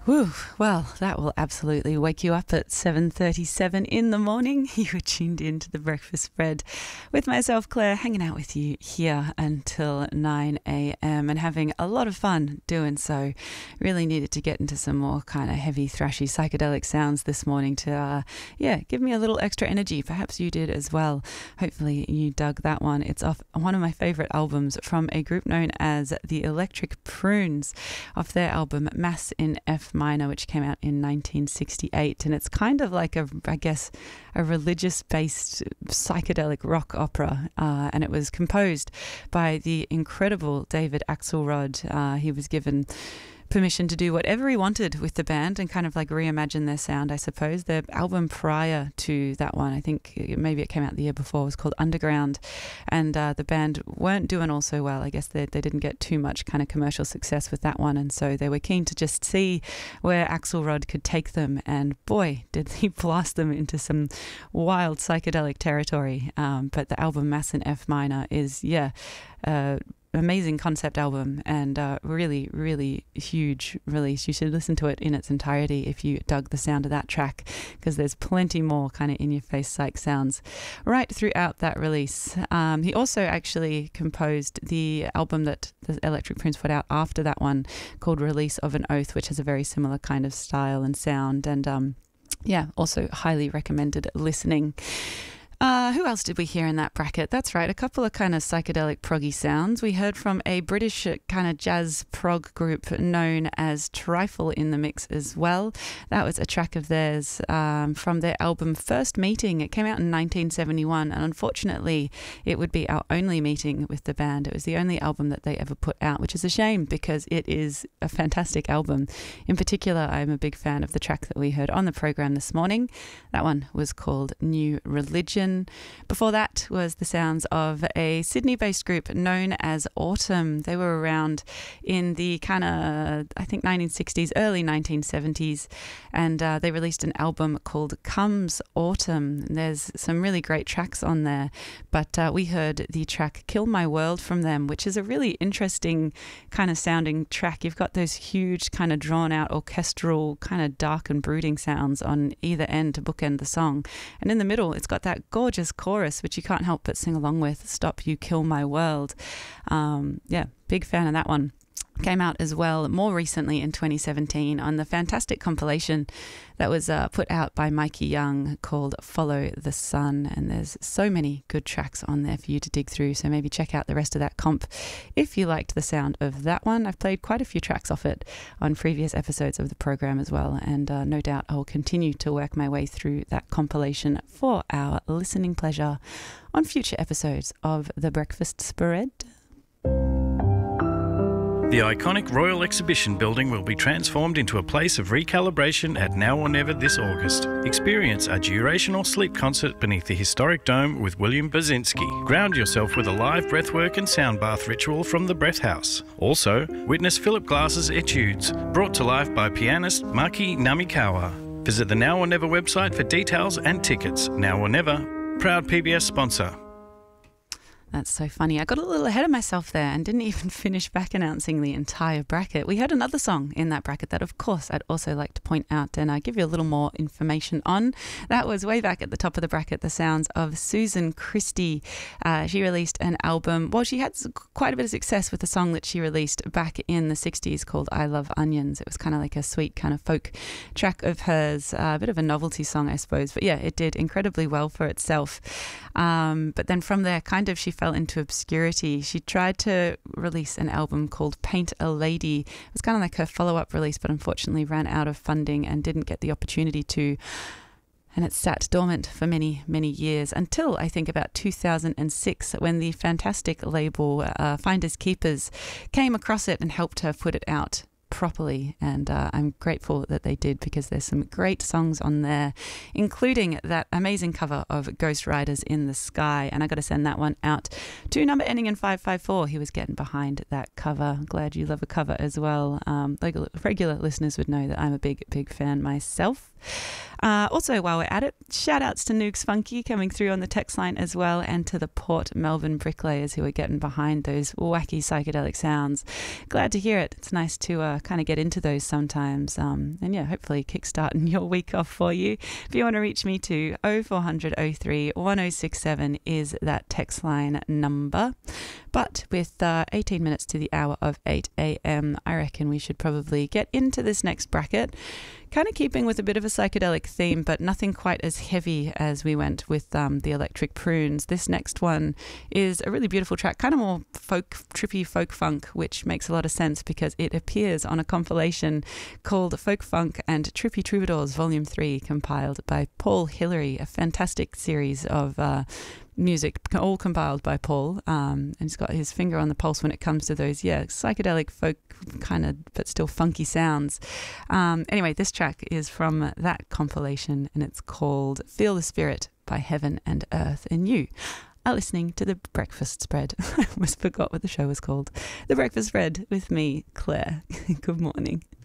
Whew, well, that will absolutely wake you up at 7:37 in the morning. You were tuned in to The Breakfast Spread with myself, Claire, hanging out with you here until 9 a.m. and having a lot of fun doing so. Really needed to get into some more kind of heavy, thrashy, psychedelic sounds this morning to, give me a little extra energy. Perhaps you did as well. Hopefully you dug that one. It's off one of my favourite albums from a group known as the Electric Prunes, off their album Mass in F Minor, which came out in 1968, and it's kind of like a religious-based psychedelic rock opera, and it was composed by the incredible David Axelrod. He was given permission to do whatever he wanted with the band and kind of like reimagine their sound, I suppose. The album prior to that one, I think maybe it came out the year before, was called Underground, and the band weren't doing all so well. I guess they didn't get too much kind of commercial success with that one, and so they were keen to just see where Axelrod could take them, and boy, did he blast them into some wild psychedelic territory. But the album Mass in F Minor is, amazing concept album, and really, really huge release. You should listen to it in its entirety if you dug the sound of that track, because there's plenty more kind of in-your-face psych sounds right throughout that release. He also actually composed the album that the Electric Prunes put out after that one, called Release of an Oath, which has a very similar kind of style and sound, and also highly recommended listening. Who else did we hear in that bracket? That's right, a couple of kind of psychedelic proggy sounds. We heard from a British kind of jazz prog group known as Trifle in the mix as well. That was a track of theirs from their album First Meeting. It came out in 1971, and unfortunately it would be our only meeting with the band. It was the only album that they ever put out, which is a shame because it is a fantastic album. In particular, I'm a big fan of the track that we heard on the program this morning. That one was called New Religion. Before that was the sounds of a Sydney-based group known as Autumn. They were around in the kind of, I think, 1960s, early 1970s, and they released an album called Comes Autumn. There's some really great tracks on there, but we heard the track Kill My World from them, which is a really interesting kind of sounding track. You've got those huge kind of drawn-out orchestral kind of dark and brooding sounds on either end to bookend the song, and in the middle it's got that gorgeous chorus which you can't help but sing along with, Stop You Kill My World. Big fan of that one. Came out as well more recently in 2017 on the fantastic compilation that was put out by Mikey Young called Follow the Sun, and there's so many good tracks on there for you to dig through, so maybe check out the rest of that comp if you liked the sound of that one. I've played quite a few tracks off it on previous episodes of the program as well, and no doubt I'll continue to work my way through that compilation for our listening pleasure on future episodes of The Breakfast Spread. The iconic Royal Exhibition Building will be transformed into a place of recalibration at Now or Never this August. Experience a durational sleep concert beneath the historic dome with William Basinski. Ground yourself with a live breathwork and sound bath ritual from the Breath House. Also, witness Philip Glass's Etudes, brought to life by pianist Maki Namikawa. Visit the Now or Never website for details and tickets. Now or Never, proud PBS sponsor. That's so funny. I got a little ahead of myself there and didn't even finish back announcing the entire bracket. We heard another song in that bracket that, of course, I'd also like to point out and give you a little more information on. That was way back at the top of the bracket, the sounds of Susan Christie. She released an album. Well, she had quite a bit of success with a song that she released back in the 60s called I Love Onions. It was kind of like a sweet kind of folk track of hers, a bit of a novelty song, I suppose. But yeah, it did incredibly well for itself. But then from there, kind of, she fell into obscurity. She tried to release an album called Paint a Lady. It was kind of like her follow-up release, but unfortunately ran out of funding and didn't get the opportunity to. And it sat dormant for many, many years until I think about 2006 when the fantastic label Finders Keepers came across it and helped her put it out properly, and I'm grateful that they did, because there's some great songs on there, including that amazing cover of Ghost Riders in the Sky, and I got to send that one out to number ending in 554. He was getting behind that cover. Glad you love a cover as well. Regular listeners would know that I'm a big fan myself. Also, while we're at it, shout outs to Nooks Funky coming through on the text line as well, and to the Port Melbourne Bricklayers who are getting behind those wacky psychedelic sounds. Glad to hear it. It's nice to kind of get into those sometimes. And yeah, hopefully kickstarting your week off for you. If you want to reach me to 0400 03 1067 is that text line number. But with 18 minutes to the hour of 8 a.m, I reckon we should probably get into this next bracket. Kind of keeping with a bit of a psychedelic theme, but nothing quite as heavy as we went with the Electric Prunes. This next one is a really beautiful track, kind of more trippy folk funk, which makes a lot of sense because it appears on a compilation called Folk Funk and Trippy Troubadours Volume 3, compiled by Paul Hillary, a fantastic series of music, all compiled by Paul, and he's got his finger on the pulse when it comes to those, psychedelic folk kind of, but still funky sounds. Anyway, this track is from that compilation, and it's called Feel the Spirit by Heaven and Earth. And you are listening to The Breakfast Spread. I almost forgot what the show was called. The Breakfast Spread with me, Claire. Good morning.